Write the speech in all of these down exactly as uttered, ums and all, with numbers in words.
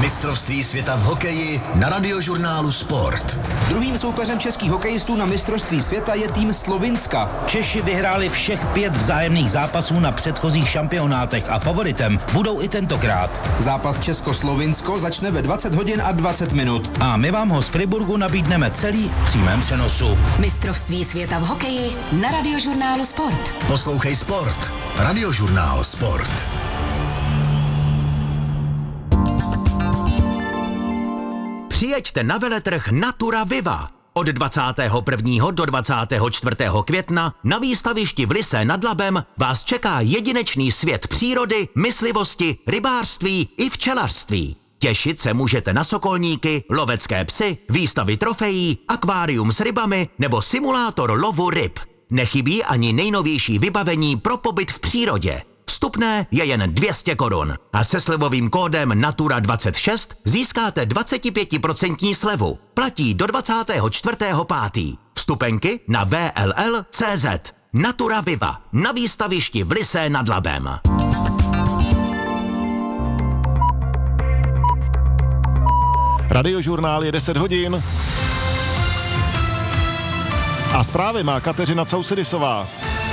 Mistrovství světa v hokeji na Radiožurnálu Sport. Druhým soupeřem českých hokejistů na mistrovství světa je tým Slovinska. Češi vyhráli všech pět vzájemných zápasů na předchozích šampionátech a favoritem budou i tentokrát. Zápas Česko-Slovinsko začne ve dvacet hodin a dvacet minut. A my vám ho z Friburgu nabídneme celý v přímém přenosu. Mistrovství světa v hokeji na Radiožurnálu Sport. Poslouchej Sport. Radiožurnál Sport. Přijeďte na veletrh Natura Viva. Od dvacátého prvního do dvacátého čtvrtého května na výstavišti v Lysé nad Labem vás čeká jedinečný svět přírody, myslivosti, rybářství i včelařství. Těšit se můžete na sokolníky, lovecké psy, výstavy trofejí, akvárium s rybami nebo simulátor lovu ryb. Nechybí ani nejnovější vybavení pro pobyt v přírodě. Vstupné je jen dvě stě korun a se slevovým kódem Natura dvacet šest získáte dvacet pět procent slevu. Platí do dvacátého čtvrtého pátého Vstupenky na w l l tečka c z. Natura Viva na výstavišti v Lysé nad Labem. Radiožurnál je deset hodin. A zprávy má Kateřina Causedisová.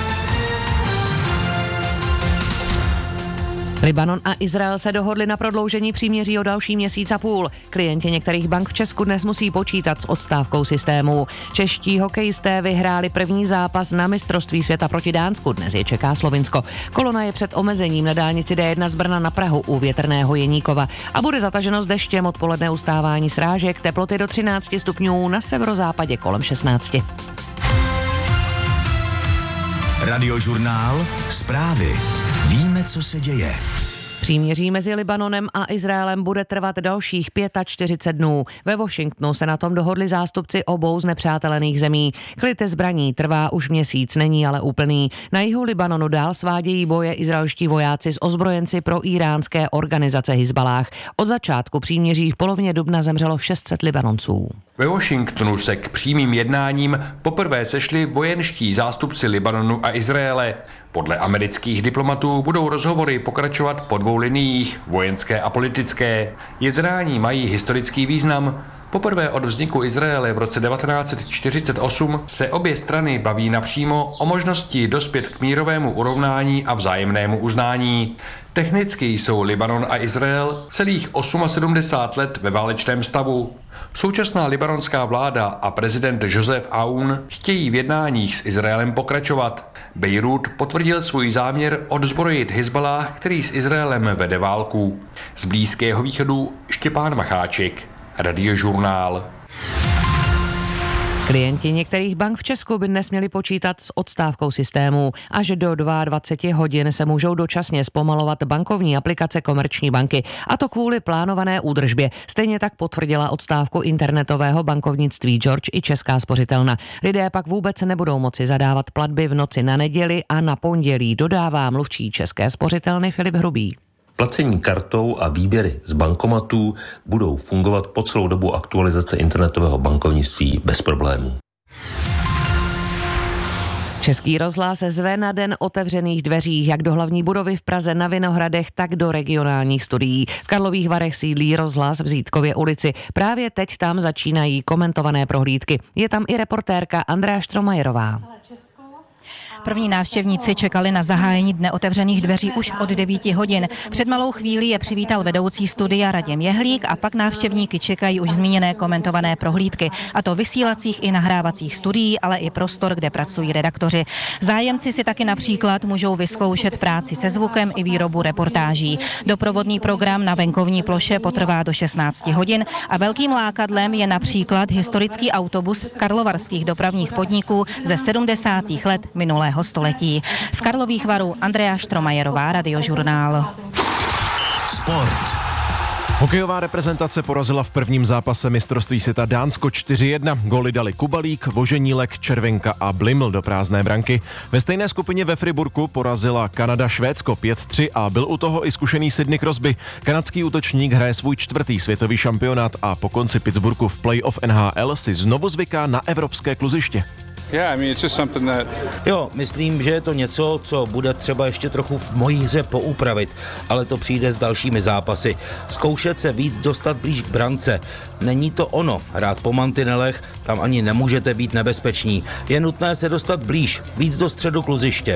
Libanon a Izrael se dohodli na prodloužení příměří o další měsíc a půl. Klienti některých bank v Česku dnes musí počítat s odstávkou systému. Čeští hokejisté vyhráli první zápas na mistrovství světa proti Dánsku. Dnes je čeká Slovinsko. Kolona je před omezením na dálnici D jedna z Brna na Prahu u Větrného Jeníkova a bude zataženo s deštěm, odpoledne ustávání srážek, teploty do třináct stupňů, na severozápadě kolem šestnáct. Radiožurnál Zprávy. Víme, co se děje. Příměří mezi Libanonem a Izraelem bude trvat dalších čtyřicet pět dnů. Ve Washingtonu se na tom dohodli zástupci obou znepřátelených zemí. Klid zbraní trvá už měsíc, není ale úplný. Na jihu Libanonu dál svádějí boje izraelští vojáci s ozbrojenci pro iránské organizace Hizballáh. Od začátku příměří v polovině dubna zemřelo šest set Libanonců. Ve Washingtonu se k přímým jednáním poprvé sešli vojenští zástupci Libanonu a Izraele. Podle amerických diplomatů budou rozhovory pokračovat po dvou liniích, vojenské a politické. Jednání mají historický význam. Poprvé od vzniku Izraele v roce devatenáct set čtyřicet osm se obě strany baví napřímo o možnosti dospět k mírovému urovnání a vzájemnému uznání. Technicky jsou Libanon a Izrael celých sedmdesát osm let ve válečném stavu. Současná libanonská vláda a prezident Joseph Aoun chtějí v jednáních s Izraelem pokračovat. Bejrút potvrdil svůj záměr odzbrojit Hizballáh, který s Izraelem vede válku. Z Blízkého východu Štěpán Macháček, Radiožurnál. Klienti některých bank v Česku by dnes měli počítat s odstávkou systému. Až do dvacet dva hodin se můžou dočasně zpomalovat bankovní aplikace Komerční banky, a to kvůli plánované údržbě. Stejně tak potvrdila odstávku internetového bankovnictví George i Česká spořitelna. Lidé pak vůbec nebudou moci zadávat platby v noci na neděli a na pondělí, dodává mluvčí České spořitelny Filip Hrubý. Placení kartou a výběry z bankomatů budou fungovat po celou dobu aktualizace internetového bankovnictví bez problémů. Český rozhlas zve na den otevřených dveří, jak do hlavní budovy v Praze na Vinohradech, tak do regionálních studií. V Karlových Varech sídlí rozhlas v Zítkově ulici. Právě teď tam začínají komentované prohlídky. Je tam i reportérka Andrea Štromajerová. První návštěvníci čekali na zahájení dne otevřených dveří už od devíti hodin. Před malou chvílí je přivítal vedoucí studia Radim Jehlík a pak návštěvníky čekají už zmíněné komentované prohlídky, a to vysílacích i nahrávacích studií, ale i prostor, kde pracují redaktoři. Zájemci si taky například můžou vyzkoušet práci se zvukem i výrobu reportáží. Doprovodný program na venkovní ploše potrvá do šestnácti hodin a velkým lákadlem je například historický autobus karlovarských dopravních podniků ze sedmdesátých let minulého století. Z Karlových Varů Andrea Štromajerová, Radiožurnál. Sport. Hokejová reprezentace porazila v prvním zápase mistrovství světa Dánsko čtyři jedna. Góly dali Kubalík, Voženílek, Červenka a Bliml do prázdné branky. Ve stejné skupině ve Friburku porazila Kanada Švédsko pět tři a byl u toho i zkušený Sidney Crosby. Kanadský útočník hraje svůj čtvrtý světový šampionát a po konci Pittsburghu v playoff N H L si znovu zvyká na evropské kluziště. Jo, myslím, že je to něco, co bude třeba ještě trochu v mojí hře poupravit, ale to přijde s dalšími zápasy. Zkoušet se víc dostat blíž k brance. Není to ono, hrát po mantinelech, tam ani nemůžete být nebezpeční. Je nutné se dostat blíž, víc do středu kluziště.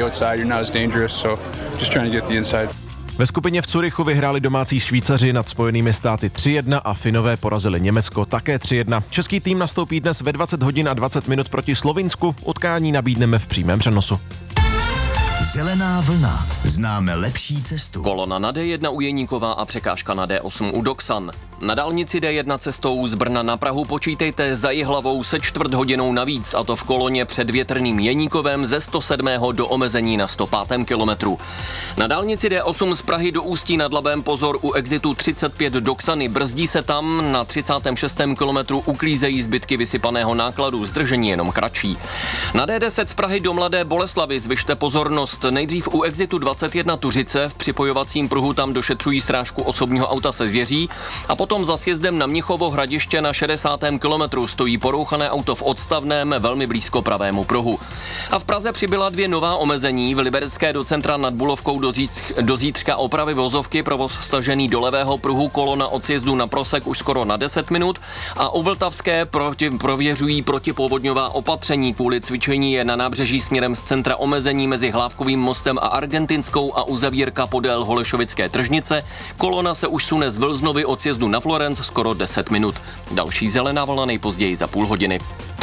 Ve skupině v Curychu vyhráli domácí Švýcaři nad Spojenými státy tři jedna a Finové porazili Německo také tři jedna. Český tým nastoupí dnes ve dvacet hodin a dvacet minut proti Slovinsku. Utkání nabídneme v přímém přenosu. Zelená vlna. Známe lepší cestu. Kolona na D jedna u Jeníkova a překážka na D osm u Doxan. Na dálnici D jedna cestou z Brna na Prahu počítejte za Jihlavou se čtvrt hodinou navíc, a to v koloně před větrným Jeníkovem ze sto sedm do omezení na sto pět kilometru. Na dálnici D osm z Prahy do Ústí nad Labem pozor u exitu třicet pět Doxany. Brzdí se tam, na třicátém šestém kilometru uklízejí zbytky vysypaného nákladu, zdržení jenom kratší. Na D deset z Prahy do Mladé Boleslavi zvyšte pozornost. Nejdřív u exitu dvacet jedna Tuřice, v připojovacím pruhu tam došetřují srážku osobního auta se zvěří a potom za sjezdem na Mnichovo Hradiště na šedesátém kilometru stojí porouchané auto v odstavném velmi blízko pravému pruhu. A v Praze přibyla dvě nová omezení. V Liberecké do centra nad Bulovkou do, zítř, do zítřka opravy vozovky, provoz stažený do levého pruhu, kolona od sjezdu na Prosek už skoro na deset minut a u Vltavské proti, prověřují protipovodňová opatření. Kvůli cvičení je na nábřeží směrem z centra omezení mezi Hlávkovým mostem a Argentinskou a uzavírka podél Holešovické tržnice. Kolona se už sune z Vlznovy od sjezdu na Florence skoro deset minut. Další zelená vlna nejpozději za půl hodiny.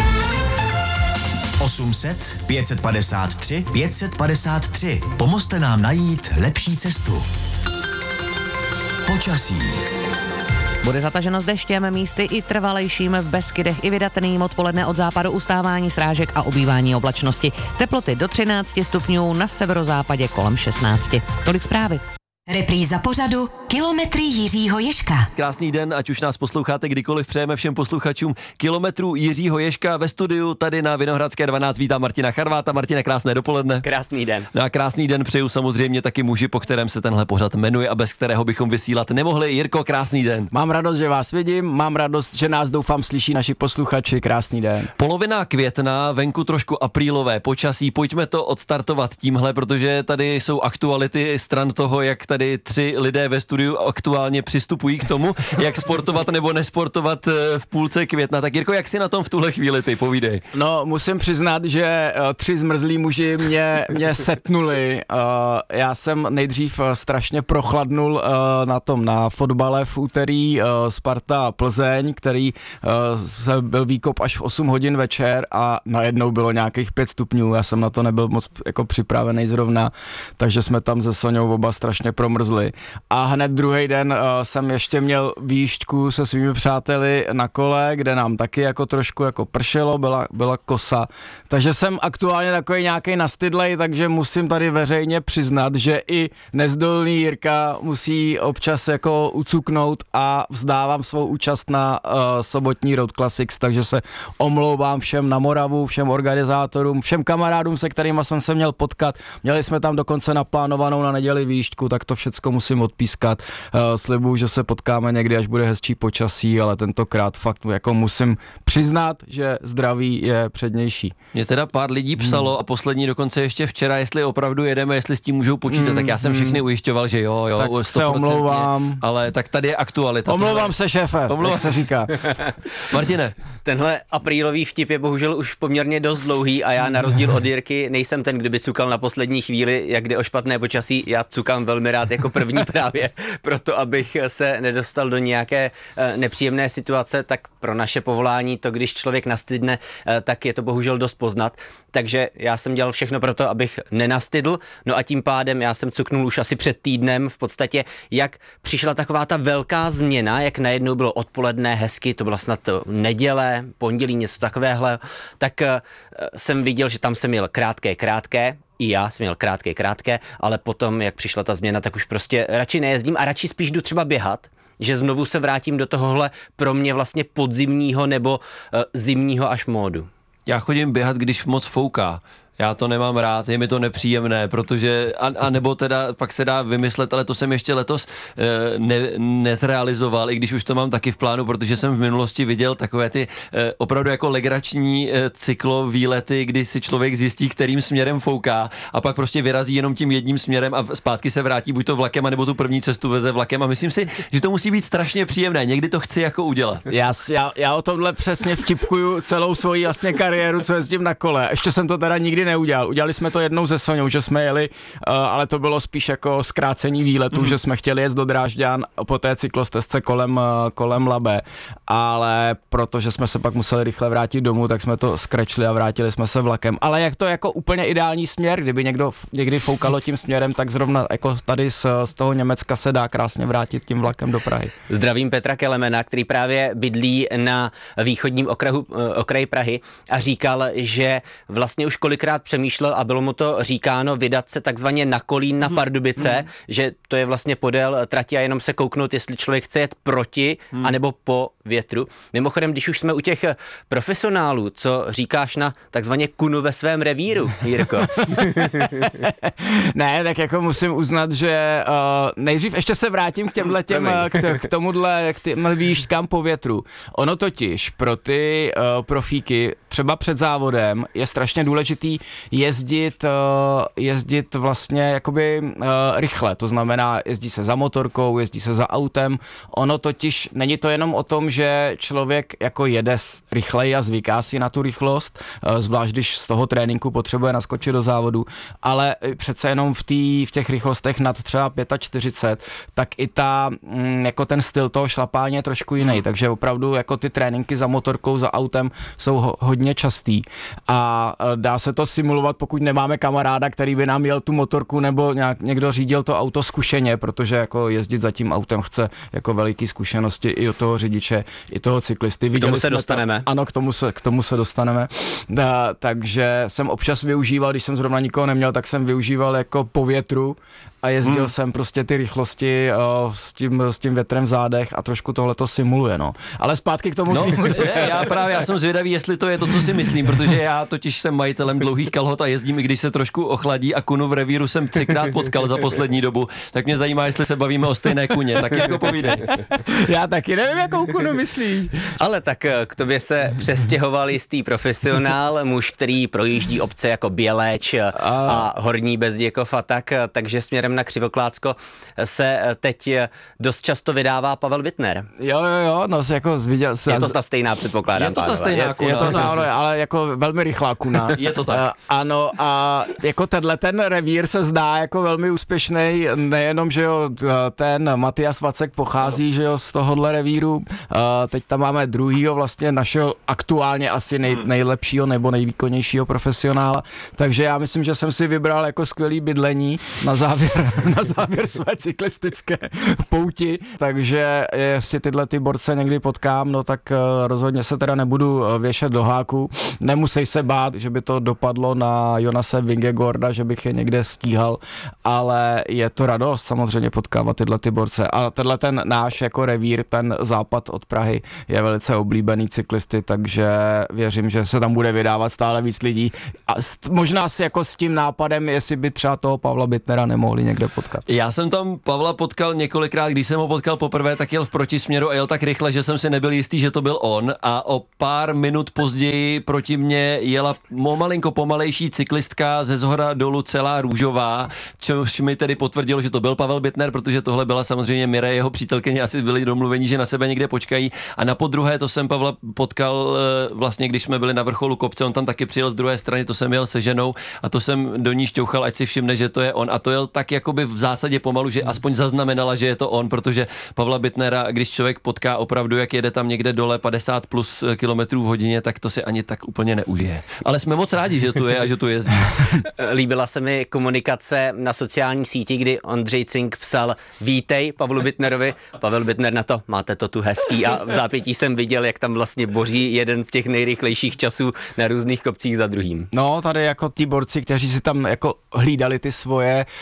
osm set, pět set padesát tři, pět set padesát tři. Pomozte nám najít lepší cestu. Počasí. Bude zataženo s deštěm, místy i trvalejším, v Beskydech i vydatným, odpoledne od západu ustávání srážek a obývání oblačnosti. Teploty do třináct stupňů, na severozápadě kolem šestnáct. Tolik zprávy. Repríza pořadu Kilometry Jiřího Ježka. Krásný den, ať už nás posloucháte kdykoliv, přejeme všem posluchačům Kilometrů Jiřího Ježka. Ve studiu tady na Vinohradské dvanáct vítá Martina Charváta. Martine, krásné dopoledne. Krásný den. No a krásný den přeju samozřejmě taky muži, po kterém se tenhle pořad jmenuje a bez kterého bychom vysílat nemohli. Jirko, krásný den. Mám radost, že vás vidím, mám radost, že nás doufám slyší naši posluchači. Krásný den. Polovina května, venku trošku aprílové počasí. Pojďme to odstartovat tímhle, protože tady jsou aktuality stran toho, jak tady tři lidé ve studiu aktuálně přistupují k tomu, jak sportovat nebo nesportovat v půlce května. Tak Jirko, jak si na tom v tuhle chvíli, ty povídej? No, musím přiznat, že uh, tři zmrzlí muži mě, mě setnuli. Uh, já jsem nejdřív uh, strašně prochladnul uh, na tom, na fotbale v úterý uh, Sparta Plzeň, který uh, se byl výkop až v osm hodin večer a najednou bylo nějakých pět stupňů. Já jsem na to nebyl moc jako připravený zrovna, takže jsme tam se Soňou oba strašně promrzli. A hned druhý den uh, jsem ještě měl výšťku se svými přáteli na kole, kde nám taky jako trošku jako pršelo, byla, byla kosa. Takže jsem aktuálně takový nějaký nastydlej, takže musím tady veřejně přiznat, že i nezdolný Jirka musí občas jako ucuknout a vzdávám svou účast na uh, sobotní Road Classics, takže se omlouvám všem na Moravu, všem organizátorům, všem kamarádům, se kterými jsem se měl potkat. Měli jsme tam dokonce naplánovanou na neděli výšťku, tak to všecko musím odpískat. Uh, slibuju, že se potkáme někdy, až bude hezčí počasí, ale tentokrát fakt jako musím přiznat, že zdraví je přednější. Mě teda pár lidí psalo hmm. a poslední dokonce ještě včera, jestli opravdu jedeme, jestli s tím můžou počítat, hmm. tak já jsem všechny ujišťoval, že jo, jo, tak sto procent, se omlouvám. Ale tak tady je aktualita. Omlouvám tohle. se, šéfe, Omlouvám se říká. Martine. Tenhle aprílový vtip je bohužel už poměrně dost dlouhý a já na rozdíl od Jirky nejsem ten, kdyby cukal na poslední chvíli, jak jde o špatné počasí. Já cukám velmi rád jako první právě proto, abych se nedostal do nějaké nepříjemné situace, tak pro naše povolání to, když člověk nastydne, tak je to bohužel dost poznat. Takže já jsem dělal všechno pro to, abych nenastydl, no a tím pádem já jsem cuknul už asi před týdnem v podstatě, jak přišla taková ta velká změna, jak najednou bylo odpoledne hezky, to byla snad neděle, pondělí, něco takovéhle, tak uh, jsem viděl, že tam jsem měl krátké, krátké, i já jsem měl krátké, krátké, ale potom, jak přišla ta změna, tak už prostě radši nejezdím a radši spíš jdu třeba běhat, že znovu se vrátím do tohohle pro mě vlastně podzimního nebo uh, zimního až módu. Já chodím běhat, když moc fouká. já to nemám rád, je mi to nepříjemné, protože, a, a nebo teda pak se dá vymyslet, ale to jsem ještě letos e, ne, nezrealizoval, i když už to mám taky v plánu, protože jsem v minulosti viděl takové ty e, opravdu jako legrační e, cyklo výlety, kdy si člověk zjistí, kterým směrem fouká a pak prostě vyrazí jenom tím jedním směrem a zpátky se vrátí buď to vlakem, anebo tu první cestu veze vlakem a myslím si, že to musí být strašně příjemné. Někdy to chci jako udělat. Já, já, já o tomhle přesně vtipkuju celou svoji vlastně kariéru, co jezdím na kole. Ještě jsem to teda nikdy neudělal. Udělali jsme to jednou se Soňou, že jsme jeli, uh, ale to bylo spíš jako zkrácení výletu, mm-hmm. že jsme chtěli jet do Drážďan po té cyklostezce kolem, uh, kolem Labe, ale protože jsme se pak museli rychle vrátit domů, tak jsme to skrečli a vrátili jsme se vlakem. Ale jak to jako úplně ideální směr, kdyby někdo někdy foukalo tím směrem, tak zrovna jako tady z, z toho Německa se dá krásně vrátit tím vlakem do Prahy. Zdravím Petra Kelemena, který právě bydlí na východním okrahu, okraji Prahy a říkal, že vlastně už kolikrát přemýšlel a bylo mu to říkáno vydat se takzvaně na Kolín na Pardubice, hmm. že to je vlastně podél trati a jenom se kouknout, jestli člověk chce jet proti hmm. anebo po větru. Mimochodem, když už jsme u těch profesionálů, co říkáš na takzvaně kunu ve svém revíru, Jirko? Ne, tak jako musím uznat, že uh, nejdřív ještě se vrátím k těmhle těm, k, k tomuhle, k těm výškám po větru. Ono totiž pro ty uh, profíky třeba před závodem je strašně důležitý jezdit, uh, jezdit vlastně jakoby uh, rychle, to znamená jezdí se za motorkou, jezdí se za autem, ono totiž není to jenom o tom, že člověk jako jede rychleji a zvyká si na tu rychlost, uh, zvlášť když z toho tréninku potřebuje naskočit do závodu, ale přece jenom v, tý, v těch rychlostech nad třeba čtyřicet pět, tak i ta, mm, jako ten styl toho šlapání je trošku jiný, takže opravdu jako ty tréninky za motorkou, za autem jsou ho, hodně častý a dá se to simulovat, pokud nemáme kamaráda, který by nám jel tu motorku nebo nějak, někdo řídil to auto zkušeně, protože jako jezdit za tím autem chce jako veliký zkušenosti i od toho řidiče, i toho cyklisty. K tomu se dostaneme. To, ano, k tomu se, k tomu se dostaneme. Da, takže jsem občas využíval, když jsem zrovna nikoho neměl, tak jsem využíval jako po větru a jezdil hmm. jsem prostě ty rychlosti uh, s, tím, s tím větrem v zádech a trošku tohle to simuluje, no. Ale zpátky k tomu. No, je, já právě, já jsem zvědavý, jestli to je to, co si myslím, protože já totiž jsem majitelem dlouhých kalhot a jezdím, i když se trošku ochladí a kunu v revíru jsem třikrát potkal za poslední dobu, tak mě zajímá, jestli se bavíme o stejné kuně, tak jako povídej. Já taky nevím, jakou kunu myslíš. Ale tak k tobě se přestěhoval jistý profesionál, muž, který projíždí obce jako Běleč a, a Horní Bezděkov a tak, takže směrem na Křivoklácko se teď dost často vydává Pavel Bittner. Jo, jo, jo, no jako viděl jsem. Je to ta stejná, předpokládám. Je to ta stejná je, kuna. Je to ta, ano, ale jako velmi rychlá kuna. Je to tak. Uh, ano a jako tenhle ten revír se zdá jako velmi úspěšný, nejenom, že jo, ten Matias Vacek pochází, že jo, z tohohle revíru, uh, teď tam máme druhýho vlastně našeho aktuálně asi nej, nejlepšího nebo nejvýkonnějšího profesionála, takže já myslím, že jsem si vybral jako skvělý bydlení na závěr na závěr své cyklistické pouti, takže jestli tyhle ty borce někdy potkám, no tak rozhodně se teda nebudu věšet do háku. Nemusej se bát, že by to dopadlo na Jonase Vingegaarda, že bych je někde stíhal, ale je to radost samozřejmě potkávat tyhle ty borce. A tenhle ten náš jako revír, ten západ od Prahy je velice oblíbený cyklisty, takže věřím, že se tam bude vydávat stále víc lidí. A možná si jako s tím nápadem, jestli by třeba toho Pavla Bittnera nemohli někde potkat. Já jsem tam Pavla potkal několikrát, když jsem ho potkal poprvé, tak jel v protisměru a jel tak rychle, že jsem si nebyl jistý, že to byl on a o pár minut později proti mně jela malinko pomalejší cyklistka ze zhora dolů celá růžová, což mi tedy potvrdilo, že to byl Pavel Bittner, protože tohle byla samozřejmě Mireille, jeho přítelkyně, asi byli domluveni, že na sebe někde počkají a na podruhé to jsem Pavla potkal vlastně, když jsme byli na vrcholu kopce, on tam taky přijel z druhé strany, to jsem jel se ženou a to jsem do ní šťouchal, ať si všimne, že to je on a to jel tak jakoby v zásadě pomalu, že aspoň zaznamenala, že je to on, protože Pavla Bittnera, když člověk potká opravdu, jak jede tam někde dole padesát plus kilometrů v hodině, tak to si ani tak úplně neužije. Ale jsme moc rádi, že tu je a že tu jezdí. Líbila se mi komunikace na sociální síti, kdy Ondřej Cink psal vítej Pavlu Bittnerovi, Pavel Bittner na to, máte to tu hezký a v zápětí jsem viděl, jak tam vlastně boří jeden z těch nejrychlejších časů na různých kopcích za druhým. No, tady jako ti borci, kteří si tam jako hlídali ty svoje komy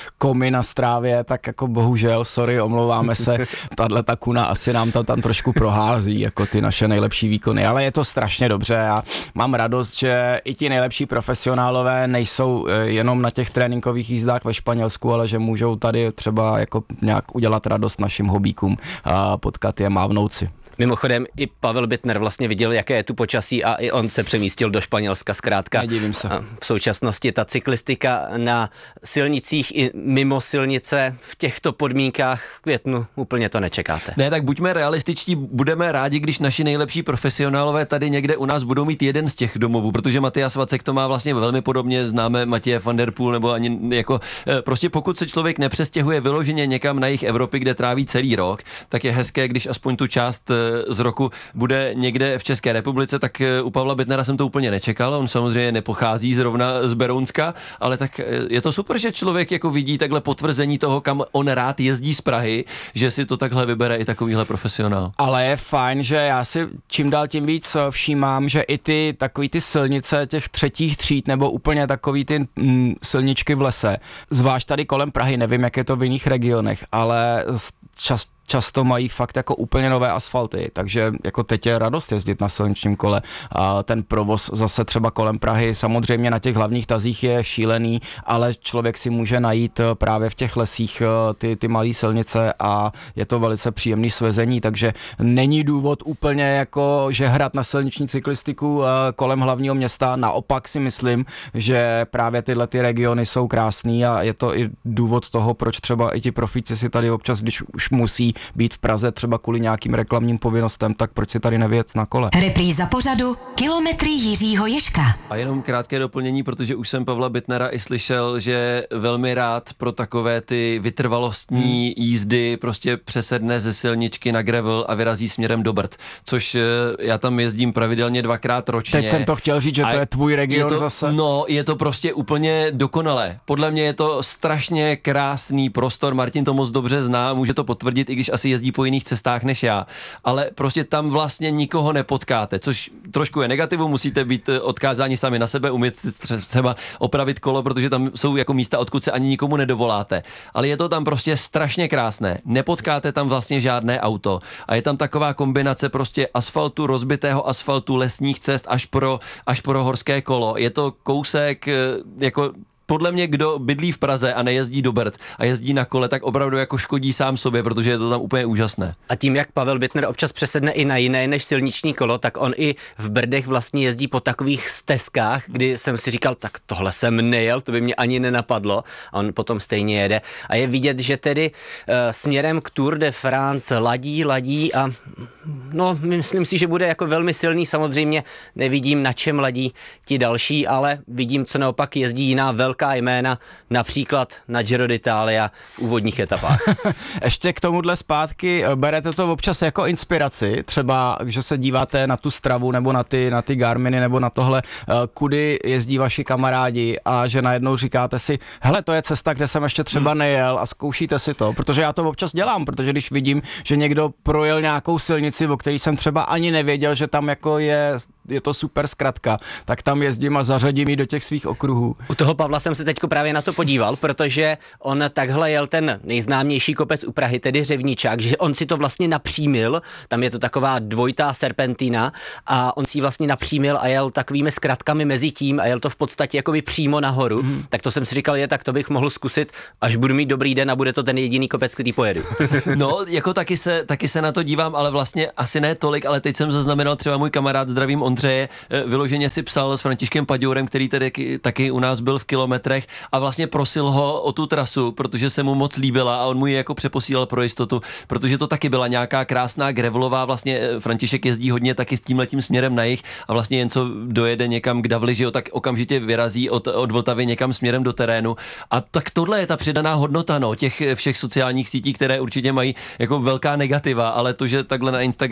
my na Strávě, tak jako bohužel, sorry, omlouváme se, tahle ta kuna asi nám tam, tam trošku prohází, jako ty naše nejlepší výkony, ale je to strašně dobře a mám radost, že i ti nejlepší profesionálové nejsou jenom na těch tréninkových jízdách ve Španělsku, ale že můžou tady třeba jako nějak udělat radost našim hobíkům a potkat je, mávnout si. Mimochodem i Pavel Bittner vlastně viděl, jaké je tu počasí a i on se přemístil do Španělska zkrátka. Nedivím se. V současnosti ta cyklistika na silnicích i mimo silnice v těchto podmínkách v květnu úplně to nečekáte. Ne, tak buďme realističtí, budeme rádi, když naši nejlepší profesionálové tady někde u nás budou mít jeden z těch domovů, protože Matyáš Vacek to má vlastně velmi podobně, známe Matěje van der Poel, nebo ani jako, prostě pokud se člověk nepřestěhuje vyloženě někam na jih Evropy, kde tráví celý rok, tak je hezké, když aspoň tu část z roku bude někde v České republice, tak u Pavla Bittnera jsem to úplně nečekal, on samozřejmě nepochází zrovna z Berounska, ale tak je to super, že člověk jako vidí takhle potvrzení toho, kam on rád jezdí z Prahy, že si to takhle vybere i takovýhle profesionál. Ale je fajn, že já si čím dál tím víc všímám, že i ty takový ty silnice těch třetích tříd nebo úplně takový ty mm, silničky v lese, zvlášť tady kolem Prahy, nevím, jak je to v jiných regionech, ale čas často mají fakt jako úplně nové asfalty, takže jako teď je radost jezdit na silničním kole a ten provoz zase třeba kolem Prahy samozřejmě na těch hlavních tazích je šílený, ale člověk si může najít právě v těch lesích ty, ty malé silnice a je to velice příjemný svezení, takže není důvod úplně jako žehrat na silniční cyklistiku kolem hlavního města, naopak si myslím, že právě tyhle ty regiony jsou krásný a je to i důvod toho, proč třeba i ti profíci si tady občas, když už musí být v Praze třeba kvůli nějakým reklamním povinnostem, tak proč si tady nevěc na kole? Repríza pořadu Kilometry Jiřího Ježka. A jenom krátké doplnění, protože už jsem Pavla Bittnera i slyšel, že velmi rád pro takové ty vytrvalostní hmm. jízdy prostě přesedne ze silničky na gravel a vyrazí směrem do Brd, což já tam jezdím pravidelně dvakrát ročně. Teď jsem to chtěl říct, že to je tvůj region je to, zase. No, je to prostě úplně dokonalé. Podle mě je to strašně krásný prostor, Martin to moc dobře zná, může to potvrdit, i když asi jezdí po jiných cestách než já, ale prostě tam vlastně nikoho nepotkáte, což trošku je negativu, musíte být odkázáni sami na sebe, umět třeba opravit kolo, protože tam jsou jako místa, odkud se ani nikomu nedovoláte. Ale je to tam prostě strašně krásné. Nepotkáte tam vlastně žádné auto a je tam taková kombinace prostě asfaltu, rozbitého asfaltu, lesních cest až pro, až pro horské kolo. Je to kousek jako podle mě, kdo bydlí v Praze a nejezdí do Brd a jezdí na kole, tak opravdu jako škodí sám sobě, protože je to tam úplně úžasné. A tím, jak Pavel Bittner občas přesedne i na jiné než silniční kolo, tak on i v Brdech vlastně jezdí po takových stezkách, kdy jsem si říkal, tak tohle jsem nejel, to by mě ani nenapadlo. A on potom stejně jede. A je vidět, že tedy uh, směrem k Tour de France ladí, ladí a no, myslím si, že bude jako velmi silný. Samozřejmě nevidím, na čem ladí ti další, ale vidím, co naopak jezdí jiná velká jména, například na Giro d'Italia v úvodních etapách. Ještě k tomuhle zpátky, berete to občas jako inspiraci, třeba, že se díváte na tu Stravu nebo na ty, na ty Garminy nebo na tohle, kudy jezdí vaši kamarádi a že najednou říkáte si, hele, to je cesta, kde jsem ještě třeba nejel a zkoušíte si to, protože já to občas dělám, protože když vidím, že někdo projel nějakou silnici, o který jsem třeba ani nevěděl, že tam jako je, je to super zkratka, tak tam jezdím a zařadím ji do těch svých okruhů. U toho Pavla jsem se teďko právě na to podíval, protože on takhle jel ten nejznámější kopec u Prahy, tedy Řevničák, že on si to vlastně napřímil, tam je to taková dvojitá serpentína a on si ji vlastně napřímil a jel takovými zkratkami mezi tím a jel to v podstatě jakoby přímo nahoru, mm. tak to jsem si říkal, je, tak to bych mohl zkusit, až budu mít dobrý den a bude to ten jediný kopec, který pojedu. No, jako taky se, taky se na to dívám, ale vlastně asi ne tolik, ale teď jsem zaznamenal třeba můj kamarád, zdravím Ondřeje, vyloženě si psal s Františkem Paďourem, který tedy taky u nás byl v kilometrech a vlastně prosil ho o tu trasu, protože se mu moc líbila a on mu ji jako přeposílal pro jistotu, protože to taky byla nějaká krásná gravelová, vlastně František jezdí hodně taky s tímhletím směrem na jih a vlastně jen co dojede někam k Davli, že jo, tak okamžitě vyrazí od, od Vltavy někam směrem do terénu a tak tohle je ta přidaná hodnota, no, těch všech sociálních sítí, které určitě mají jako velká negativa, ale to, že takhle na Instagramu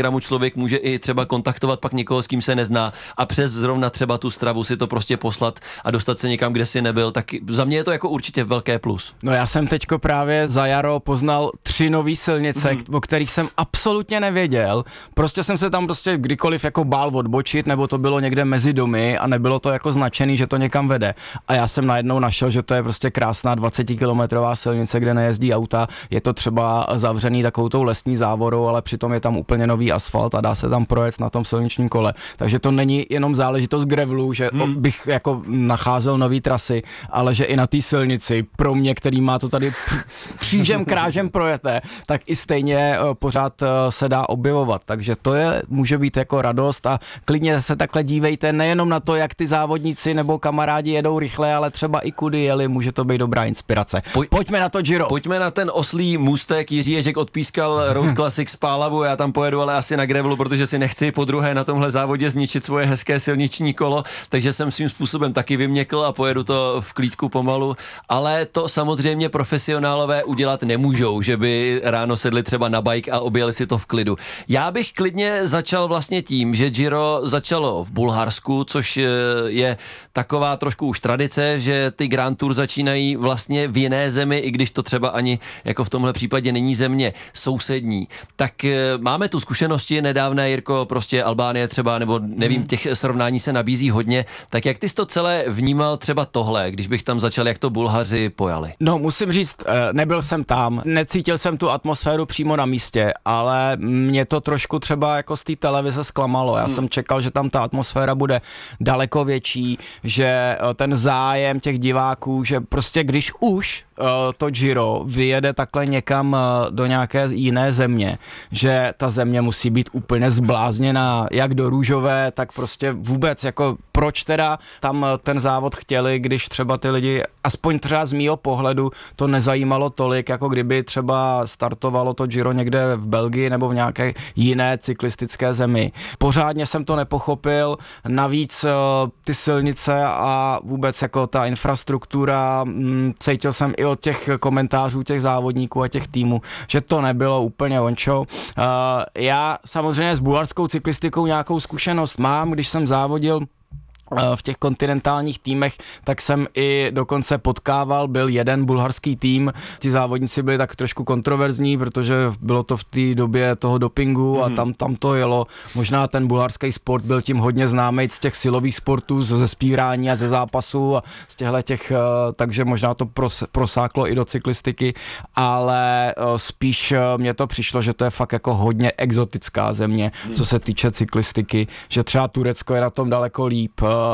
Instagramu člověk může i třeba kontaktovat pak někoho, s kým se nezná a přes zrovna třeba tu stravu si to prostě poslat a dostat se někam, kde si nebyl, tak za mě je to jako určitě velké plus. No já jsem teďko právě za jaro poznal tři nový silnice, mm. o kterých jsem absolutně nevěděl. Prostě jsem se tam prostě kdykoliv jako bál odbočit, nebo to bylo někde mezi domy a nebylo to jako značený, že to někam vede. A já jsem najednou našel, že to je prostě krásná dvacetikilometrová silnice, kde nejezdí auta. Je to třeba zavřený takovou tou lesní závorou, ale přitom je tam úplně nový asfalt a dá se tam projet na tom silničním kole. Takže to není jenom záležitost gravelu, že hmm. bych jako nacházel nový trasy, ale že i na té silnici pro mě, který má to tady křížem krážem projete, tak i stejně pořád se dá objevovat. Takže to je, může být jako radost a klidně se takhle dívejte nejenom na to, jak ty závodníci nebo kamarádi jedou rychle, ale třeba i kudy jeli, může to být dobrá inspirace. Poj- Pojďme na to Giro. Pojďme na ten oslý můstek. Jiří Ježek odpískal Road Classic z Pálavu, já tam pojedu ale asi na gravelu, protože si nechci podruhé na tomhle závodě zničit svoje hezké silniční kolo, takže jsem svým způsobem taky vyměkl a pojedu to v klídku pomalu, ale to samozřejmě profesionálové udělat nemůžou, že by ráno sedli třeba na bike a objeli si to v klidu. Já bych klidně začal vlastně tím, že Giro začalo v Bulharsku, což je taková trošku už tradice, že ty Grand Tour začínají vlastně v jiné zemi, i když to třeba ani jako v tomhle případě není země sousední. Tak máme tu zkušenosti nedávné, Jirko, prostě Albánie třeba, nebo nevím, těch srovnání se nabízí hodně. Tak jak ty jsi to celé vnímal třeba tohle, když bych tam začal, jak to Bulhaři pojali? No musím říct, nebyl jsem tam, necítil jsem tu atmosféru přímo na místě, ale mě to trošku třeba jako z té televize zklamalo. Já hmm. jsem čekal, že tam ta atmosféra bude daleko větší, že ten zájem těch diváků, že prostě když už to Giro vyjede takhle někam do nějaké jiné země, že ta země musí být úplně zblázněná, jak do růžové, tak prostě vůbec, jako proč teda tam ten závod chtěli, když třeba ty lidi, aspoň třeba z mýho pohledu, to nezajímalo tolik, jako kdyby třeba startovalo to Giro někde v Belgii nebo v nějaké jiné cyklistické zemi. Pořádně jsem to nepochopil, navíc ty silnice a vůbec jako ta infrastruktura, cítil jsem i od těch komentářů těch závodníků a těch týmů, že to nebylo úplně ončo. Já samozřejmě s bulharskou cyklistikou nějakou zkušenost mám, když jsem závodil v těch kontinentálních týmech, tak jsem i dokonce potkával, byl jeden bulharský tým, ti závodníci byli tak trošku kontroverzní, protože bylo to v té době toho dopingu a tam, tam to jelo. Možná ten bulharský sport byl tím hodně známý z těch silových sportů, ze zpívání a ze zápasů a z těchto těch, takže možná to pros, prosáklo i do cyklistiky, ale spíš mně to přišlo, že to je fakt jako hodně exotická země, co se týče cyklistiky, že třeba Turecko je na tom daleko líp.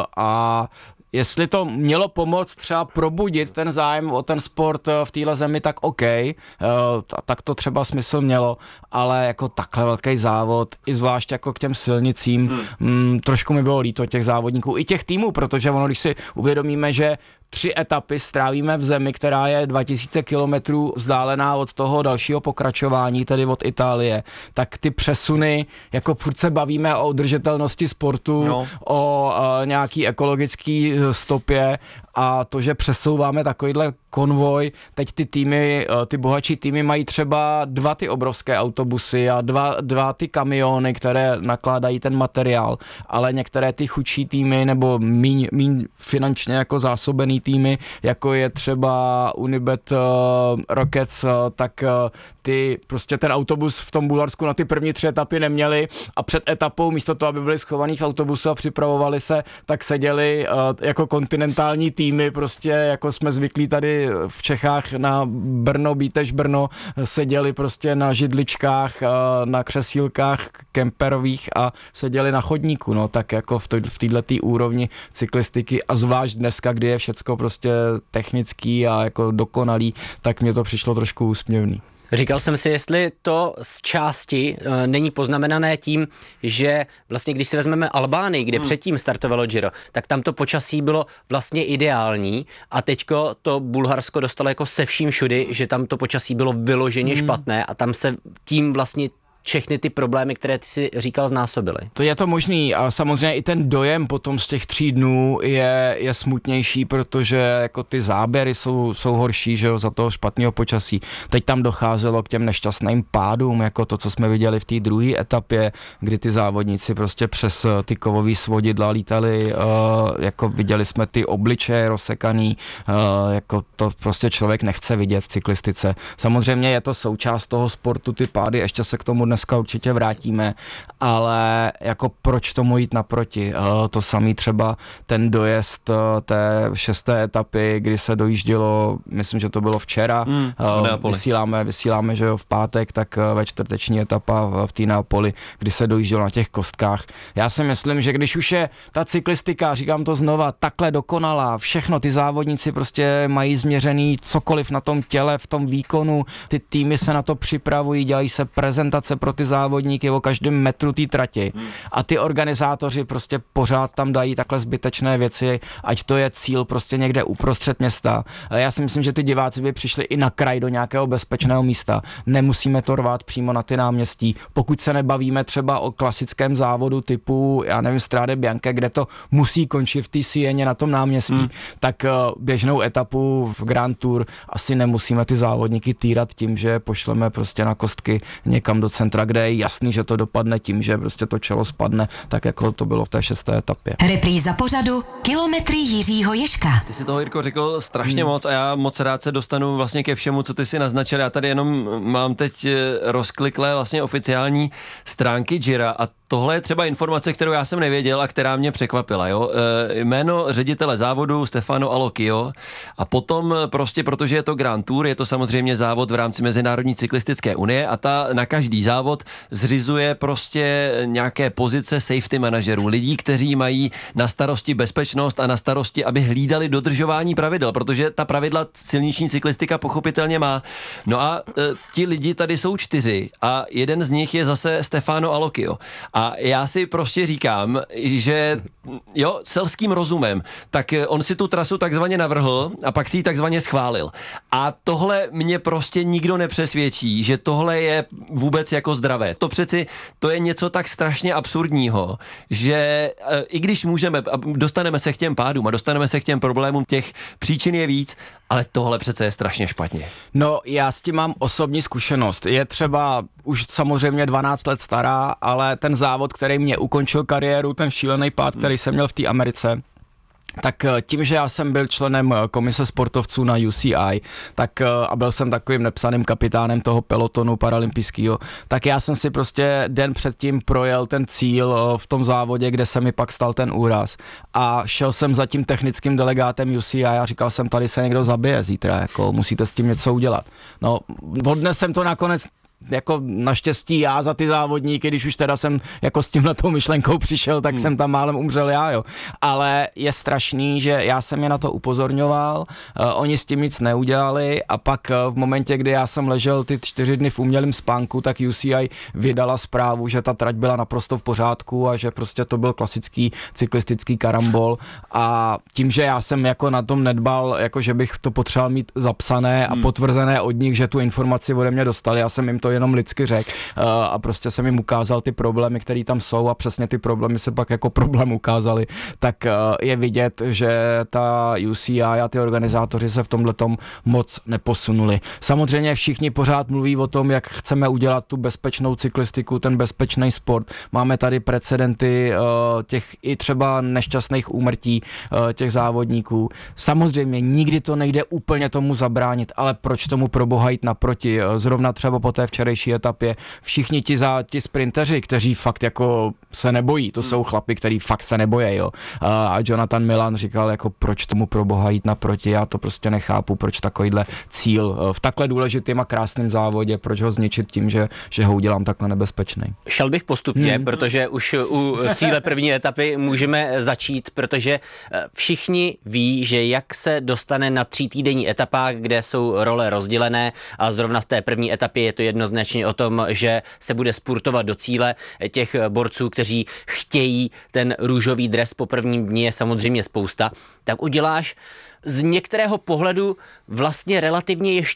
A jestli to mělo pomoct třeba probudit ten zájem o ten sport v téhle zemi, tak OK, tak to třeba smysl mělo, ale jako takhle velký závod, i zvlášť jako k těm silnicím, hmm. m, trošku mi bylo líto těch závodníků, i těch týmů, protože ono, když si uvědomíme, že tři etapy strávíme v zemi, která je dva tisíce kilometrů vzdálená od toho dalšího pokračování, tedy od Itálie, tak ty přesuny, jako furt se bavíme o udržitelnosti sportu, no. o uh, nějaký ekologický stopě a to, že přesouváme takovýhle konvoj, teď ty týmy, ty bohatší týmy mají třeba dva ty obrovské autobusy a dva, dva ty kamiony, které nakládají ten materiál, ale některé ty chudší týmy nebo míň, míň finančně jako zásobený týmy, jako je třeba Unibet uh, Rockets, uh, tak uh, ty prostě ten autobus v tom Bulharsku na ty první tři etapy neměli a před etapou místo toho, aby byli schovaní v autobusu a připravovali se, tak seděli uh, jako kontinentální týmy, prostě jako jsme zvyklí tady v Čechách na Brno, Bítež Brno, seděli prostě na židličkách, uh, na křesílkách kemperových a seděli na chodníku, no tak jako v, v této úrovni cyklistiky a zvlášť dneska, kdy je všecko prostě technický a jako dokonalý, tak mně to přišlo trošku úsměvný. Říkal jsem si, jestli to z části e, není poznamenané tím, že vlastně když si vezmeme Albánii, kde hmm. předtím startovalo Giro, tak tam to počasí bylo vlastně ideální a teďko to Bulharsko dostalo jako se vším všudy, že tam to počasí bylo vyloženě hmm. špatné a tam se tím vlastně všechny ty problémy, které ty si říkal, znásobily. To je to možný a samozřejmě i ten dojem potom z těch tří dnů je, je smutnější, protože jako ty záběry jsou, jsou horší, že jo, za toho špatného počasí. Teď tam docházelo k těm nešťastným pádům, jako to, co jsme viděli v té druhé etapě, kdy ty závodníci prostě přes ty kovový svodidla lítali, uh, jako viděli jsme ty obličeje rozsekaný, uh, jako to prostě člověk nechce vidět v cyklistice. Samozřejmě je to součást toho sportu, ty pády, ještě se k tomu dneska určitě vrátíme, ale jako proč tomu jít naproti? Uh, to samý třeba ten dojezd uh, té šesté etapy, kdy se dojíždělo, myslím, že to bylo včera, mm, uh, vysíláme, vysíláme, že jo, v pátek, tak uh, ve čtvrteční etapa v, v té Neapoli, kdy se dojíždělo na těch kostkách. Já si myslím, že když už je ta cyklistika, říkám to znova, takhle dokonalá, všechno, ty závodníci prostě mají změřený cokoliv na tom těle, v tom výkonu, ty týmy se na to připravují, dělají se prezentace pro ty závodníky o každém metru té trati a ty organizátoři prostě pořád tam dají takhle zbytečné věci, ať to je cíl prostě někde uprostřed města. Já si myslím, že ty diváci by přišli i na kraj do nějakého bezpečného místa. Nemusíme to rvát přímo na ty náměstí. Pokud se nebavíme třeba o klasickém závodu typu, já nevím, Strade Bianche, kde to musí končit v té Sieně na tom náměstí, hmm. tak běžnou etapu v Grand Tour asi nemusíme ty závodníky týrat tím, že pošleme prostě na kostky někam do centra, kde je jasný, že to dopadne tím, že prostě to čelo spadne, tak jako to bylo v té šesté etapě. Repríza pořadu Kilometry Jiřího Ježka. Ty si toho, Jirko, řekl strašně hmm. moc a já moc rád se dostanu vlastně ke všemu, co ty si naznačil. Já tady jenom mám teď rozkliklé vlastně oficiální stránky Gira a tohle je třeba informace, kterou já jsem nevěděl a která mě překvapila. Jo? E, jméno ředitele závodu Stefano Alocchio a potom prostě, protože je to Grand Tour, je to samozřejmě závod v rámci Mezinárodní cyklistické unie a ta na každý závod zřizuje prostě nějaké pozice safety manažerů, lidí, kteří mají na starosti bezpečnost a na starosti, aby hlídali dodržování pravidel, protože ta pravidla silniční cyklistika pochopitelně má. No a e, ti lidi tady jsou čtyři a jeden z nich je zase Stefano Alocchio. A já si prostě říkám, že jo, selským rozumem, tak on si tu trasu takzvaně navrhl a pak si ji takzvaně schválil. A tohle mě prostě nikdo nepřesvědčí, že tohle je vůbec jako zdravé. To přeci, to je něco tak strašně absurdního, že i když můžeme, dostaneme se k těm pádům a dostaneme se k těm problémům, těch příčin je víc, ale tohle přece je strašně špatně. No, já s tím mám osobní zkušenost. Je třeba už samozřejmě dvanáct let stará, ale ten závod, který mě ukončil kariéru, ten šílený pád, který jsem měl v té Americe, tak tím, že já jsem byl členem komise sportovců na U C I, tak a byl jsem takovým nepsaným kapitánem toho pelotonu paralympijského, tak já jsem si prostě den předtím projel ten cíl v tom závodě, kde se mi pak stal ten úraz. A šel jsem za tím technickým delegátem U C I a říkal jsem, tady se někdo zabije zítra, jako musíte s tím něco udělat. No, odnes jsem to nakonec jako naštěstí já za ty závodníky, když už teda jsem jako s tímhletou myšlenkou přišel, tak hmm. jsem tam málem umřel já, jo. Ale je strašný, že já jsem je na to upozorňoval, uh, oni s tím nic neudělali a pak uh, v momentě, kdy já jsem ležel ty čtyři dny v umělém spánku, tak U C I vydala zprávu, že ta trať byla naprosto v pořádku a že prostě to byl klasický cyklistický karambol a tím, že já jsem jako na tom nedbal, jako že bych to potřeboval mít zapsané a hmm. potvrzené od nich, že tu informaci ode mě dostali, já jsem jim to jenom lidsky řekl uh, a prostě jsem jim ukázal ty problémy, které tam jsou a přesně ty problémy se pak jako problém ukázaly, tak uh, je vidět, že ta U C I a ty organizátoři se v tomhletom moc neposunuli. Samozřejmě všichni pořád mluví o tom, jak chceme udělat tu bezpečnou cyklistiku, ten bezpečný sport. Máme tady precedenty uh, těch i třeba nešťastných úmrtí uh, těch závodníků. Samozřejmě nikdy to nejde úplně tomu zabránit, ale proč tomu pro boha jít naproti? Zrovna třeba po té včerejší etapě všichni ti za ti sprinteři, kteří fakt jako se nebojí, to jsou chlapi, kteří fakt se nebojí, jo. A Jonathan Milan říkal, jako proč tomu pro boha jít naproti, já to prostě nechápu, proč takovýhle cíl v takhle důležitým a krásném závodě, proč ho zničit tím, že, že ho udělám takhle nebezpečný. Šel bych postupně, hmm. protože už u cíle první etapy můžeme začít, protože všichni ví, že jak se dostane na třítýdenní etapách, kde jsou role rozdělené a zrovna v té první etapě je to jednoznačně o tom, že se bude spurtovat do cíle. Těch borců, kteří chtějí ten růžový dres po prvním dni, je samozřejmě spousta, tak uděláš z některého pohledu vlastně relativně ještě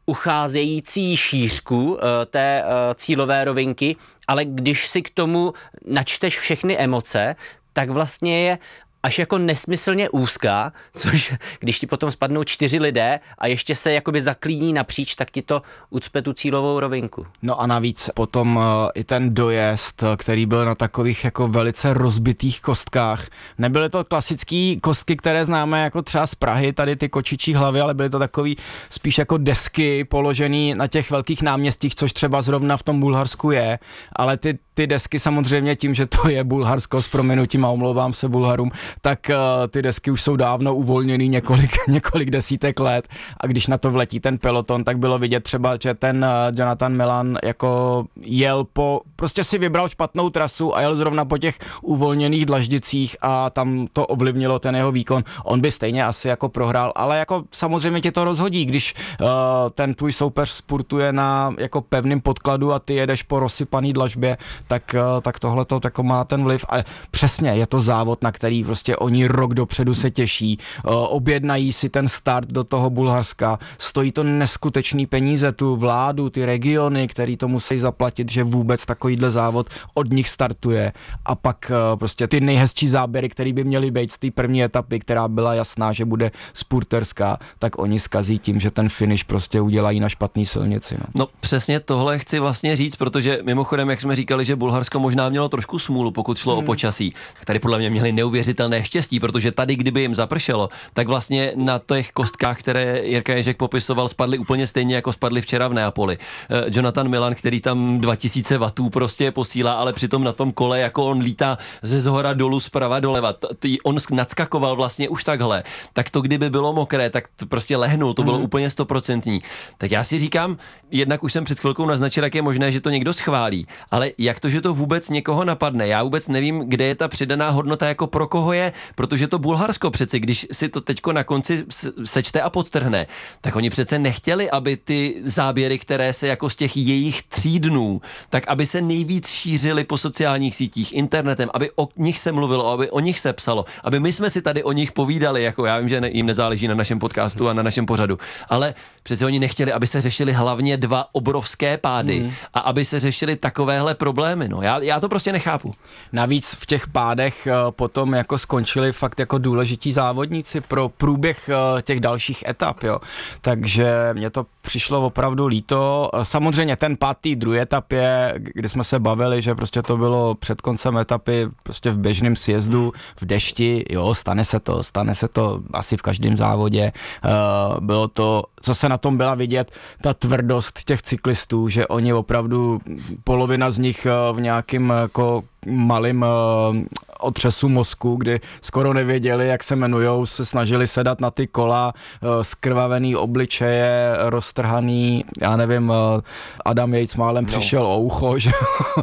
ucházející šířku té cílové rovinky, ale když si k tomu načteš všechny emoce, tak vlastně je až jako nesmyslně úzká, což když ti potom spadnou čtyři lidé a ještě se jakoby zaklíní napříč, tak ti to ucpe tu cílovou rovinku. No a navíc potom uh, i ten dojezd, který byl na takových jako velice rozbitých kostkách. Nebyly to klasický kostky, které známe jako třeba z Prahy, tady ty kočičí hlavy, ale byly to takový spíš jako desky položený na těch velkých náměstích, což třeba zrovna v tom Bulharsku je, ale ty, ty desky samozřejmě tím, že to je Bulharsko, s prominutím a omlouvám se Bulharům, tak uh, ty desky už jsou dávno uvolněný několik, několik desítek let a když na to vletí ten peloton, tak bylo vidět třeba, že ten uh, Jonathan Milan jako jel po, prostě si vybral špatnou trasu a jel zrovna po těch uvolněných dlaždicích a tam to ovlivnilo ten jeho výkon. On by stejně asi jako prohrál, ale jako samozřejmě tě to rozhodí, když uh, ten tvůj soupeř sportuje na jako pevným podkladu a ty jedeš po rozsypaný dlažbě, tak, uh, tak tohle to jako má ten vliv. Ale přesně, je to závod, na který prostě oni rok dopředu se těší, objednají si ten start do toho Bulharska, stojí to neskutečný peníze, tu vládu, ty regiony, který to musí zaplatit, že vůbec takovýhle závod od nich startuje a pak prostě ty nejhezčí záběry, které by měly být z té první etapy, která byla jasná, že bude spurterská, tak oni zkazí tím, že ten finish prostě udělají na špatný silnici. No. no přesně tohle chci vlastně říct, protože mimochodem, jak jsme říkali, že Bulharsko možná mělo trošku smůlu, pokud šlo hmm. o počasí, tak tady podle mě měli neuvěřitelné štěstí, protože tady, kdyby jim zapršelo, tak vlastně na těch kostkách, které Jirka Ježek popisoval, spadly úplně stejně, jako spadly včera v Neapoli. Uh, Jonathan Milan, který tam dva tisíce wattů prostě posílá, ale přitom na tom kole, jako on lítá ze zhora dolů, zprava doleva. T- on nadskakoval vlastně už takhle. Tak to, kdyby bylo mokré, tak to prostě lehnul, to bylo mm. úplně stoprocentní. Tak já si říkám, jednak už jsem před chvilkou naznačil, jak je možné, že to někdo schválí, ale jak to, že to vůbec někoho napadne? Já vůbec nevím, kde je ta přidaná hodnota, jako pro koho je, protože to Bulharsko přeci, když si to teďko na konci sečte a podtrhne, tak oni přece nechtěli, aby ty záběry, které se jako z těch jejich tří dnů, tak aby se nejvíc šířily po sociálních sítích, internetem, aby o nich se mluvilo, aby o nich se psalo, aby my jsme si tady o nich povídali, jako já vím, že jim nezáleží na našem podcastu a na našem pořadu, ale přece oni nechtěli, aby se řešili hlavně dva obrovské pády mm. a aby se řešili takovéhle problémy, no já, já to prostě nechápu. Navíc v těch pádech uh, potom jako skončili fakt jako důležití závodníci pro průběh uh, těch dalších etap, jo. Takže mně to přišlo opravdu líto. Samozřejmě ten pád té druhé etapě, kdy jsme se bavili, že prostě to bylo před koncem etapy prostě v běžném sjezdu, v dešti, jo, stane se to, stane se to asi v každém závodě. Uh, bylo to, co se na tom byla vidět, ta tvrdost těch cyklistů, že oni opravdu, polovina z nich uh, v nějakým jako malým uh, otřesu mozku, kdy skoro nevěděli, jak se jmenujou, se snažili sedat na ty kola, uh, skrvavený obličeje, roztrhaný, já nevím, uh, Adam Yates málem no. přišel o ucho, že uh,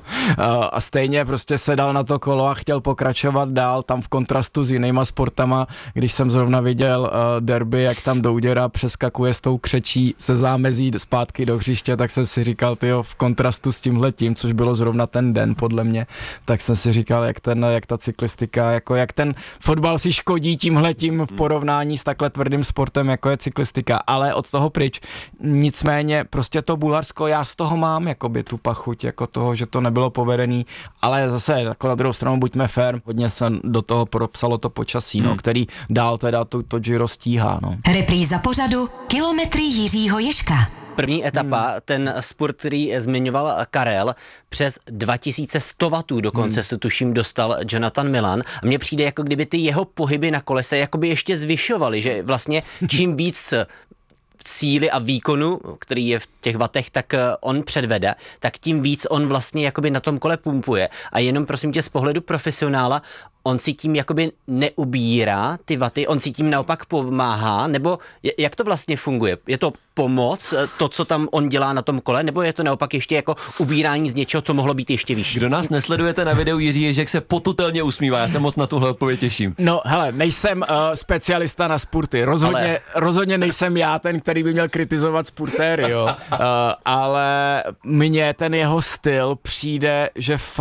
a stejně prostě sedal na to kolo a chtěl pokračovat dál, tam v kontrastu s jinýma sportama, když jsem zrovna viděl uh, derby, jak tam Douděra přeskakuje s tou křečí se zámezí zpátky do hřiště, tak jsem si říkal, tyjo, v kontrastu s tímhletím, což bylo zrovna ten den podle mě, tak jsem si říkal, jak, ten, jak ta cyklistika, jako jak ten fotbal si škodí tímhletím v porovnání s takhle tvrdým sportem, jako je cyklistika, ale od toho pryč. Nicméně prostě to Bulharsko, já z toho mám jakoby tu pachuť, jako toho, že to nebylo povedený, ale zase jako na druhou stranu buďme fair, hodně se do toho propsalo to počasí, hmm. no, který dál teda to, to Giro stíhá. No. Repríza pořadu Kilometry Jiřího Ježka. První etapa, hmm. ten sport, který zmiňoval Karel, přes dva tisíce sto wattů dokonce hmm. se tuším dostal Jonathan Milan. A mně přijde, jako kdyby ty jeho pohyby na kole se jakoby ještě zvyšovaly, že vlastně čím víc síly a výkonu, který je v těch vatech, tak on předvede, tak tím víc on vlastně jakoby na tom kole pumpuje. A jenom prosím tě z pohledu profesionála, on si tím jakoby neubírá ty vaty, on si tím naopak pomáhá, nebo jak to vlastně funguje? Je to pomoc, to, co tam on dělá na tom kole, nebo je to naopak ještě jako ubírání z něčeho, co mohlo být ještě vyšší? Kdo nás nesledujete na videu, Jiří Ježek se potutelně usmívá, já se moc na tuhle odpověď těším. No hele, nejsem uh, specialista na sporty, rozhodně, ale... rozhodně nejsem já ten, který by měl kritizovat sportéry, jo. Uh, ale mně ten jeho styl přijde, že fakt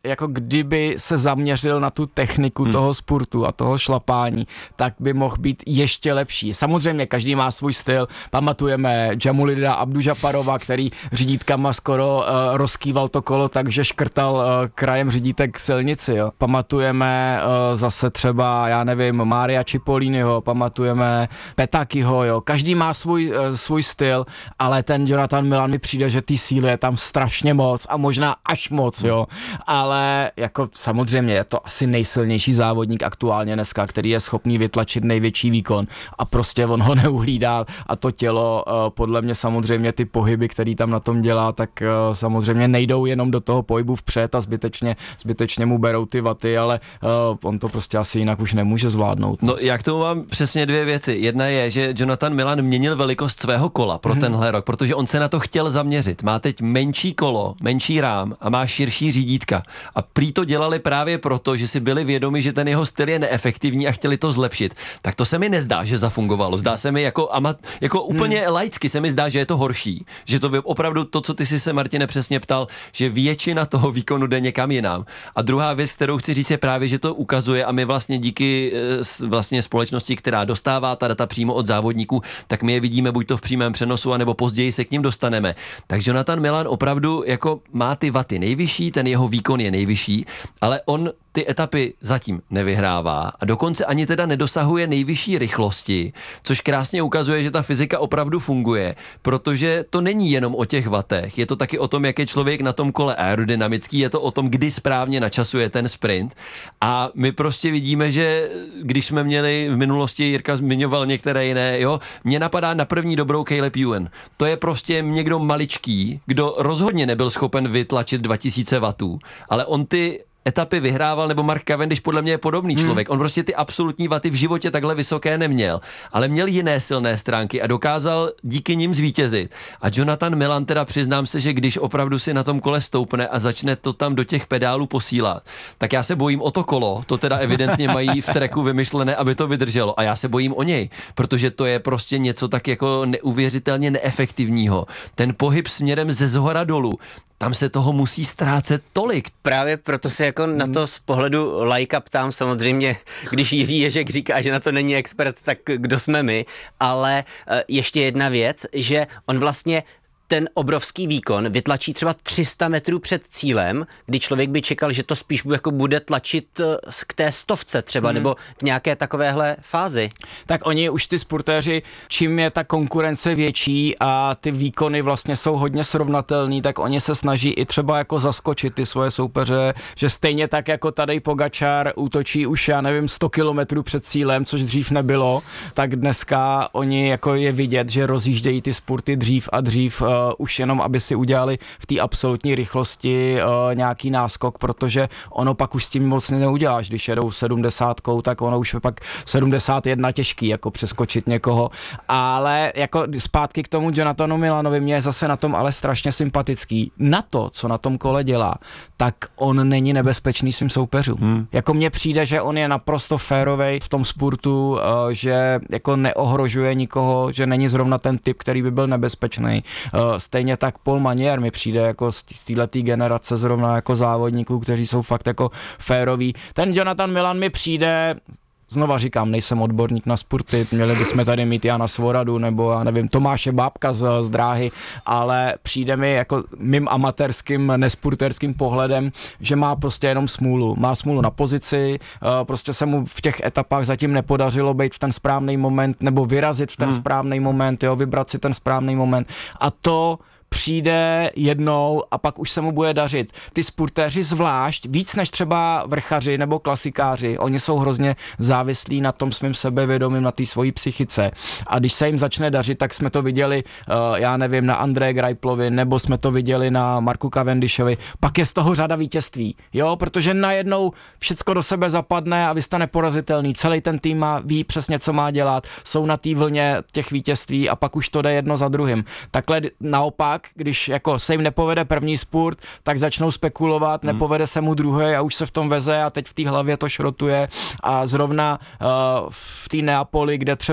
jako kdyby se zaměřil na tu techniku hmm. toho sportu a toho šlapání, tak by mohl být ještě lepší. Samozřejmě každý má svůj styl. Pamatujeme Jamulida Abdužaparova, který řídítkama skoro uh, rozkýval to kolo, takže škrtal uh, krajem řídítek silnici. Jo. Pamatujeme uh, zase třeba, já nevím, Mária Cipolliniho, pamatujeme Petakyho, jo. Každý má svůj, uh, svůj styl, ale ten Jonathan Milan mi přijde, že ty síly je tam strašně moc a možná až moc, jo. Ale jako samozřejmě je to asi nejsilnější závodník aktuálně dneska, který je schopný vytlačit největší výkon a prostě on ho neuhlídá a to tělo, uh, podle mě samozřejmě ty pohyby, který tam na tom dělá, tak uh, samozřejmě nejdou jenom do toho pohybu vpřed a zbytečně, zbytečně mu berou ty vaty, ale uh, on to prostě asi jinak už nemůže zvládnout. No jak tomu mám přesně dvě věci. Jedna je, že Jonathan Milan měnil velikost svého kola pro hmm. tenhle rok, protože on se na to chtěl zaměřit. Má teď menší kolo, menší rám a má širší řídítka. A prý to dělali právě proto, že si byli vědomi, že ten jeho styl je neefektivní a chtěli to zlepšit. Tak to se mi nezdá, že zafungovalo. Zdá se mi jako, amat, jako úplně hmm. laicky se mi zdá, že je to horší. Že to opravdu to, co ty si se, Martine, přesně ptal, že většina toho výkonu jde někam jinam. A druhá věc, kterou chci říct, je právě, že to ukazuje a my vlastně díky vlastně společnosti, která dostává ta data přímo od závodníků, tak my je vidíme buď to v přímém přenosu, anebo později se k ním dostaneme. Takže Jonathan Milan opravdu jako má ty vaty nejvyšší, ten jeho výkon je nejvyšší, ale on ty etapy zatím nevyhrává a dokonce ani teda nedosahuje nejvyšší rychlosti, což krásně ukazuje, že ta fyzika opravdu funguje, protože to není jenom o těch vatech, je to taky o tom, jak je člověk na tom kole aerodynamický, je to o tom, kdy správně načasuje ten sprint a my prostě vidíme, že když jsme měli v minulosti, Jirka zmiňoval některé jiné, jo, mě napadá na první dobrou Caleb Ewan. To je prostě někdo maličký, kdo rozhodně nebyl schopen vytlačit dva tisíce wattů, ale on ty etapy vyhrával, nebo Mark Cavendish podle mě je podobný hmm. člověk. On prostě ty absolutní vaty v životě takhle vysoké neměl, ale měl jiné silné stránky a dokázal díky nim zvítězit. A Jonathan Milan teda přiznám se, že když opravdu si na tom kole stoupne a začne to tam do těch pedálů posílat, tak já se bojím o to kolo, to teda evidentně mají v tracku vymyšlené, aby to vydrželo a já se bojím o něj, protože to je prostě něco tak jako neuvěřitelně neefektivního. Ten pohyb směrem ze zhora dolů, tam se toho musí ztrácet tolik. Právě proto se jako na to z pohledu laika ptám, samozřejmě, když Jiří Ježek říká, že na to není expert, tak kdo jsme my, ale ještě jedna věc, že on vlastně ten obrovský výkon vytlačí třeba tři sta metrů před cílem, kdy člověk by čekal, že to spíš jako bude tlačit k té stovce třeba, hmm. nebo k nějaké takovéhle fázi. Tak oni už ty sportéři, čím je ta konkurence větší a ty výkony vlastně jsou hodně srovnatelný, tak oni se snaží i třeba jako zaskočit ty svoje soupeře, že stejně tak jako Tadej Pogačar útočí už, já nevím, sto kilometrů před cílem, což dřív nebylo, tak dneska oni jako je vidět, že rozjíždějí ty spurty dřív a dřív uh, už jenom, aby si udělali v té absolutní rychlosti uh, nějaký náskok, protože ono pak už s tím moc neuděláš, když jedou sedmdesátkou, tak ono už je pak sedmdesát jedna těžký, jako přeskočit někoho, ale jako zpátky k tomu Jonathanu Milanovi, mě je zase na tom ale strašně sympatický. Na to, co na tom kole dělá, tak on není nebezpečný svým soupeřům. Hmm. Jako mně přijde, že on je naprosto férovej v tom sportu, uh, že jako neohrožuje nikoho, že není zrovna ten typ, který by byl nebezpečný. Uh, stejně tak Paul Manier mi přijde jako z této generace zrovna jako závodníků, kteří jsou fakt jako féroví. Ten Jonathan Milan mi přijde, znova říkám, nejsem odborník na sporty, měli bychom tady mít Jana Svoradu nebo já nevím, Tomáše Bábka z, z dráhy, ale přijde mi jako mým amatérským, nesporterským pohledem, že má prostě jenom smůlu. Má smůlu na pozici, prostě se mu v těch etapách zatím nepodařilo být v ten správný moment nebo vyrazit v ten hmm. správný moment, jo, vybrat si ten správný moment a to přijde jednou a pak už se mu bude dařit. Ty sportéři zvlášť, víc než třeba vrchaři nebo klasikáři, oni jsou hrozně závislí na tom svým sebevědomím, na té svojí psychice. A když se jim začne dařit, tak jsme to viděli, uh, já nevím, na Andreji Greiplovi, nebo jsme to viděli na Marku Cavendishovi, pak je z toho řada vítězství, jo, protože najednou všecko do sebe zapadne a vy jste neporazitelný. Celý ten tým má, ví přesně, co má dělat, jsou na té vlně těch vítězství a pak už to jde jedno za druhým. Takhle naopak, když jako se jim nepovede první spurt, tak začnou spekulovat, hmm. nepovede se mu druhý a už se v tom veze a teď v té hlavě to šrotuje a zrovna uh, v té Neapoli, kde třeba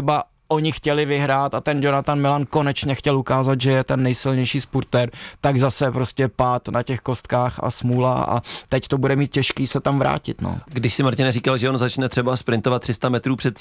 oni chtěli vyhrát a ten Jonathan Milan konečně chtěl ukázat, že je ten nejsilnější spurter, tak zase prostě pád na těch kostkách a smůla a teď to bude mít těžký se tam vrátit. No. Když si Martin říkal, že on začne třeba sprintovat tři sta metrů před